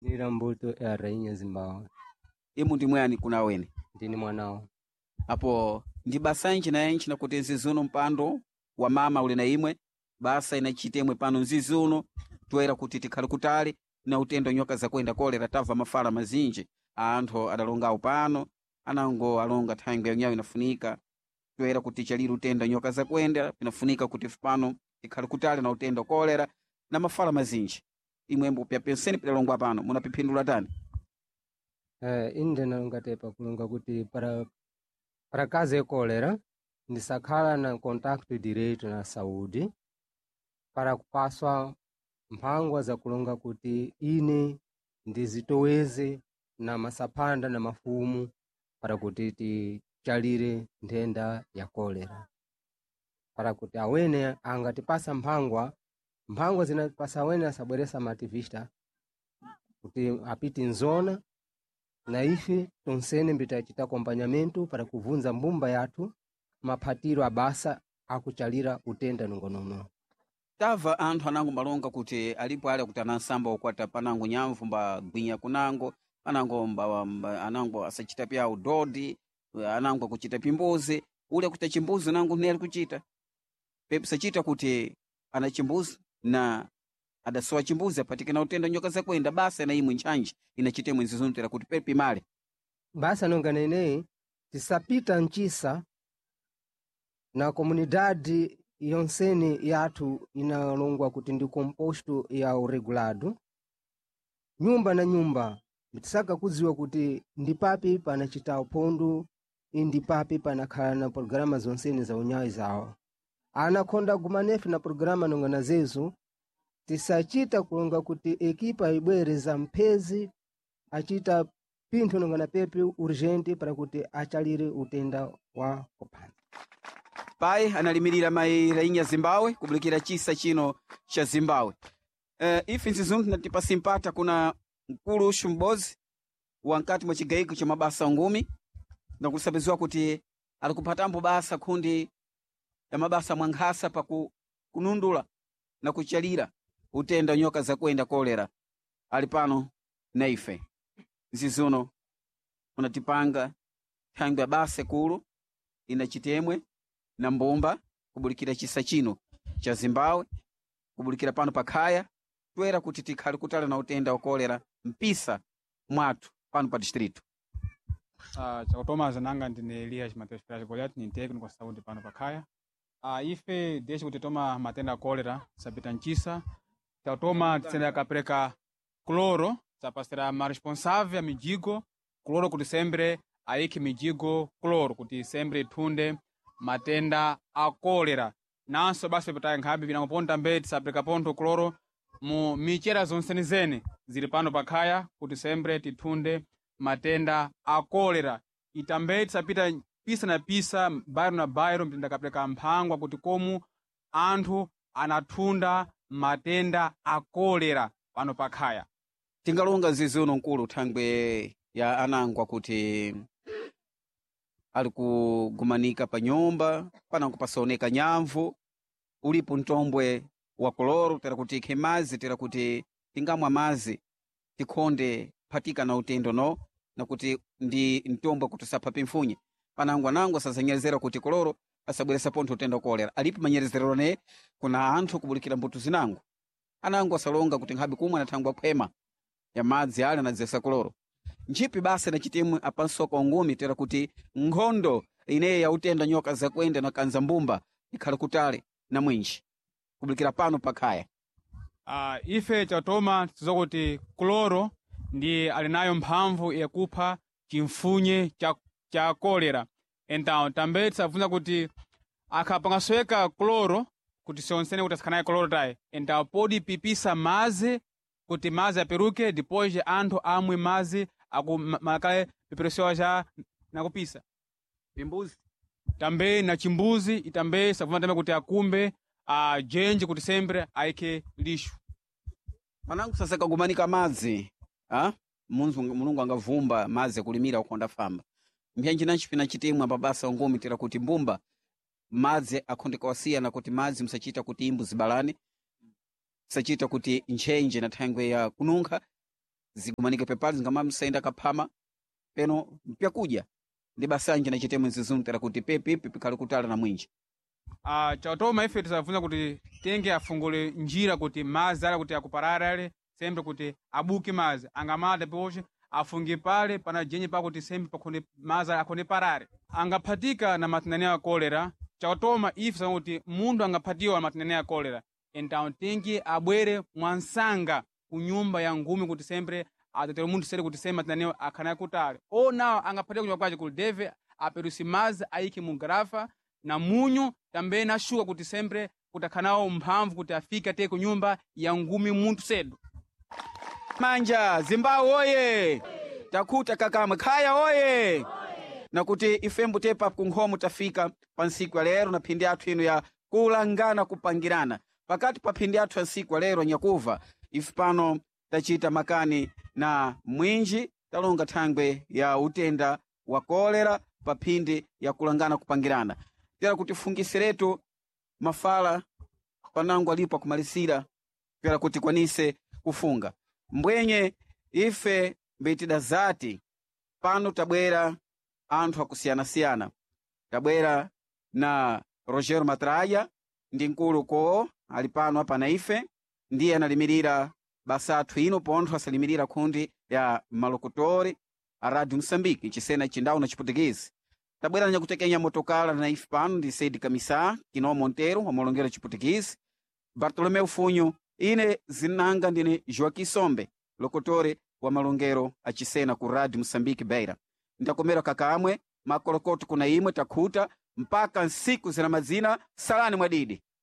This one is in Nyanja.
Nira mbuto ya Rainha Zimbabwe. Imu ndi mwani kuna wene Ndini mwanao. apo ndi basa inji na inji na kuti nzizuno mpando wa mama uli na imwe basa inachitemwe pano nzizuno toera kuti tikhale kutali na utendo nyoka zakwenda kolera tava mafala mazinji anthu adalongawo pano anango alonga thangwe yanyawo inafunika toera kuti chaliri utenda nyoka zakwenda inafunika kuti pano tikhale kutali na utendo kolera na mafala mazinji imwembo pya penseni pidalongwa pano munapipindula tani. Inde nalongatepa kulonga kuti para kazi kolera ndisakhala na contact direito na saúde para kupaswa mphangwa za kulonga kuti ine ndizitoweze na masapanda na mafumu para kuti tichalire nthenda ya kolera para kuti awene angatipasa mphangwa zinapasa awene asabweresa mativista kuti apiti nzona na ife tonsene mbitachita acompanhamento para kuvunza mbumba yathu maphatiro abasa akuchalira utenda nongonono. Tava anthu anango malonga kuti alipo ali kuti anansamba okwata panango nyamvu mba gwinya kunango anango anango asachita pya udodi anango kuchita pimbuzi ule kuta chimbuzi nango neli kuchita pepe sachita kuti ana chimbuzi na adasowa chimbuzi apatikana utenda nyoka zakwenda basa na imwe nchanji inachite mwenzi zuntera kuti pepe male basa nonga nenei tisapita nchisa na komunidade yonsene yathu inalongwa kuti ndi composto ya uregulado nyumba na nyumba tisaka kuziwa kuti ndipapi panachita upondo indipapi panakhala na programa zonsene za unyawi zawo anakonda gumanefu na programa nonga na zezo tisachita kulonga kuti ekipa ibwere za mpezi achita pinthu nonga na pepe urgente para kuti achalire utenda wa kopanda. pai analimirira mai Rainha Zimbabwe kubulikira chisa chino cha Zimbabwe. Ife nzizungu natipasimpata kuna mkulu shumbozi wankati mwa chigaiko cha mabasa ngumi na kusabeziwa kuti alikupatambo basa kundi ya mabasa mwanghasa pa kunundula na kuchalira utenda nyoka za kwenda kolera alipano na ife nzizuno unatipanga thangwe ya basa kulu inachitemwe na mbumba kubulikira chisa chino cha Zimbabwe kubulikira pano pakhaya twera kuti tikhali kutala na utenda okolera mpisa mwatu pano pa distrito. Chakutoma zananga ndine Elias Mateus Piraji Goliath ni técnico saúde pano pakhaya. Ife desde kuti toma matenda kolera sapita nchisa tatoma tsenda kapreka cloro sapasira ma responsável mijigo cloro kuti sempre aiki mijigo cloro kuti sempre tunde matenda a kolera nanso basi pita nkhabi vinangoponta mbeti sapreka ponto cloro mu michera zonsene zene zili pano pakhaya kuti sempre titunde matenda a kolera itambeti sapita pisa na pisa bairo na bairo mtinda kapreka mphangwa kuti komu anthu anatunda matenda a kolera pano pakhaya. Tingalonga zizuno nkulu thangwe ya anangwa kuti ali kugumanika pa nyumba panango pasaoneka nyamvu ulipo ntombwe wa koloro tera kuti ikhe mazi tera kuti tingamwa mazi tikhonde phatika na utendo no na kuti ndi ntombwe kuti saphapi mfunye panango anango sazanyerezera kuti koloro asabweresa pontho utenda kolera alipo manyerezero ne kuna anthu kubulikira mbuto zinango anango asalonga kuti nkhabi kumwe na thangwa phema ya madzi ali anadzesa koloro nchipi basa na chitemwe apansoko ngumi tera kuti nkhondo ineyi ya utenda nyoka zakwenda na kanza mbumba ikhala kutale na mwinji kubulikira pano pakhaya. Ife chatoma tizokuti kloro ndi alinayo mphamvu yakupha chimfunye cha kolera então tambe tisavunza kuti akhapangasweka kloro kuti sonsene kuti asikhanaye kloro tayi então podi pipisa mazi kuti mazi aperuke depois anthu amwe mazi akumakale piperesewa ja nakupisa Pimbuzi tambe na chimbuzi itambe savuna tambe kuti akumbe jenje kuti sempre aike lixo panango sasakagumanika madzi mulungu angavumba madzi akulimira ukonda famba mpyanji nanchipina chitemwe pabasa ngumi tera kuti mbumba madzi akhondeka wasiyana kuti madzi msachita kuti imbu zibalane msachita kuti nchenje na thangwe ya kununkha zigumanike pepali zingamamsaenda kaphama peno mpyakuja ndi basanje na chitemo nzizumtera kuti pepi kali kutala na mwinji. Chautoma ife tisafunza kuti tenge afungule njira kuti mazi ala kuti akupararale sempre kuti abuke mazi angamata peoshe afunge pale pana jenye pa kuti sempre pakhone mazi akhone parare angaphatika na matinani ya kolera. Chautoma ife sa kuti mundu angaphatiwa na matinani ya kolera então tenke abwere mwansanga kunyumba ya ngumi kuti sempre atatero mundu sere kuti sempre matinani akhana kutale ou nawo angaphatiwa kunyumba kwace kuti deve aperusi mazi aike mu garafa na munyu também na shuka kuti sempre kuti akhanawo mphamvu kuti afike ate ku nyumba ya ngumi muntu sedu. Manja Zimbabwe oye, takuta kakamwe khaya oye, na kuti ifembu tepa kunkhomo tafika pa nsiku ya lero na phindi athu ino ya kulangana kupangirana. Pakati pa phindi athu ya nsiku ya lero nyakuva ife pano tachita makani na mwinji talonga thangwe ya utenda wa kolera pa phindi ya kulangana kupangirana. Pera kuti fungiseretu mafala panango alipo kumalisira pera kuti kwanise kufunga. Mbwenye ife mbetida zati pano tabwera anthu akusiyana-siyana. Tabwera na Rogero Matraya ndi nkulu ko ali pano apa na ife ndiye analimirira basa athu ino pontho asalimirira kundi ya malokutori a Radio Moçambique cisena cindau na Chiputikezi. Tabwera na kutekenya motokala na ife pano ndi Said Kamisa Kino Monteiro wa Molongero Chiputikezi, Bartolomeu Funho ine zinanga ndine Joaquim Sombe lokotore wa Malongero acisena ku Radio Moçambique Beira. Ndakomera kakamwe makolokoto kuna imwe takhuta mpaka nsiku zina mazina salani mwadidi.